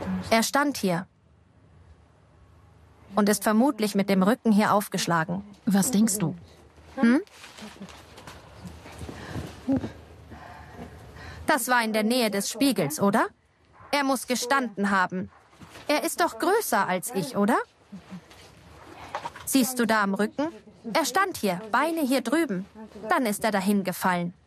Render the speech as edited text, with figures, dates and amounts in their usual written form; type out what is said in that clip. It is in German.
Er stand hier und ist vermutlich mit dem Rücken hier aufgeschlagen. Was denkst du? Das war in der Nähe des Spiegels, oder? Er muss gestanden haben. Er ist doch größer als ich, oder? Siehst du da am Rücken? Er stand hier, Beine hier drüben. Dann ist er dahin gefallen.